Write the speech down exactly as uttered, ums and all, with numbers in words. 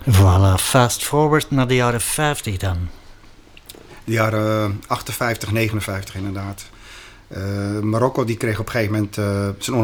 Voilà, fast forward naar de jaren vijftig dan. De jaren achtenvijftig, negenenvijftig inderdaad. Uh, Marokko die kreeg op een gegeven moment uh, zijn